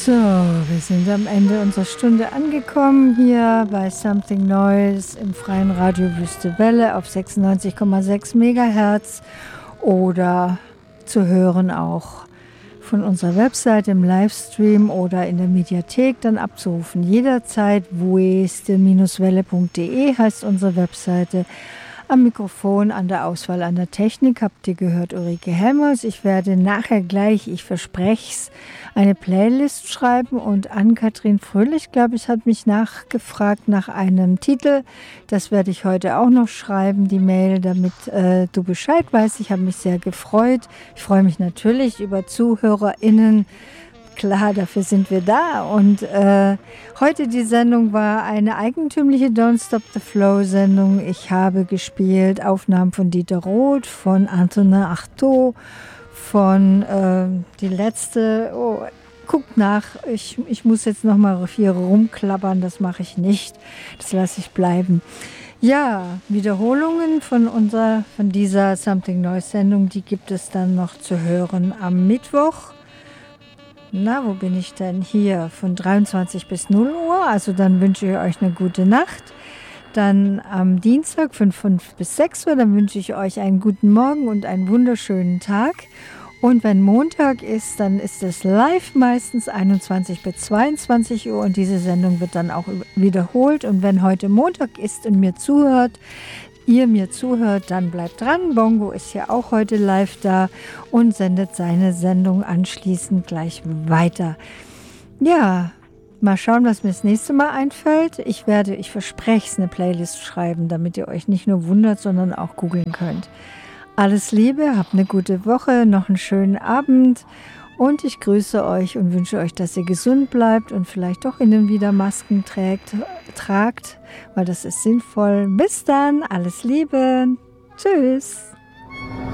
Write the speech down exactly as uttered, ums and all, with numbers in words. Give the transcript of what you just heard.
So, wir sind am Ende unserer Stunde angekommen hier bei Something Neues im freien Radio Wüste Welle auf sechsundneunzig Komma sechs Megahertz oder zu hören auch von unserer Website im Livestream oder in der Mediathek dann abzurufen. Jederzeit wüste Welle punkt de heißt unsere Webseite. Am Mikrofon, an der Auswahl, an der Technik habt ihr gehört Ulrike Helmers. Ich werde nachher gleich, ich verspreche es, eine Playlist schreiben und Ann-Kathrin Fröhlich, glaube ich, hat mich nachgefragt nach einem Titel. Das werde ich heute auch noch schreiben, die Mail, damit äh, du Bescheid weißt. Ich habe mich sehr gefreut. Ich freue mich natürlich über ZuhörerInnen. Klar, dafür sind wir da. Und äh, heute die Sendung war eine eigentümliche Don't Stop the Flow Sendung. Ich habe gespielt Aufnahmen von Dieter Roth, von Antonin Artaud, von äh, die letzte, oh, guckt nach, ich, ich muss jetzt noch mal hier rumklappern, das mache ich nicht, das lasse ich bleiben. Ja, Wiederholungen von unserer, von dieser Something Noise Sendung, die gibt es dann noch zu hören am Mittwoch. Na, wo bin ich denn? Hier von dreiundzwanzig bis null Uhr, also dann wünsche ich euch eine gute Nacht. Dann am Dienstag von fünf bis sechs Uhr, dann wünsche ich euch einen guten Morgen und einen wunderschönen Tag. Und wenn Montag ist, dann ist es live meistens einundzwanzig bis zweiundzwanzig Uhr und diese Sendung wird dann auch wiederholt. Und wenn heute Montag ist und mir zuhört, ihr mir zuhört, dann bleibt dran. Bongo ist ja auch heute live da und sendet seine Sendung anschließend gleich weiter. Ja, mal schauen, was mir das nächste Mal einfällt. Ich werde, ich verspreche es, eine Playlist schreiben, damit ihr euch nicht nur wundert, sondern auch googeln könnt. Alles Liebe, habt eine gute Woche, noch einen schönen Abend und ich grüße euch und wünsche euch, dass ihr gesund bleibt und vielleicht doch innen wieder Masken trägt, tragt, weil das ist sinnvoll. Bis dann, alles Liebe, tschüss.